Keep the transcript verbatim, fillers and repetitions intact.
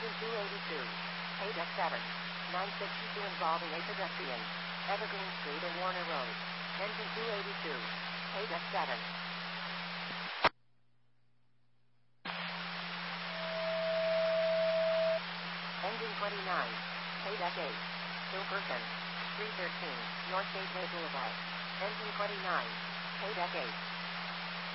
Engine two eighty-two. Paydeck seven. nine sixty-two involving a pedestrian. Evergreen Street and Warner Road. Engine two eighty-two. Paydeck seven. Engine twenty-nine. Paydeck eight. Two person. three thirteen. North Gateway Boulevard. Engine twenty-nine. Paydeck eight.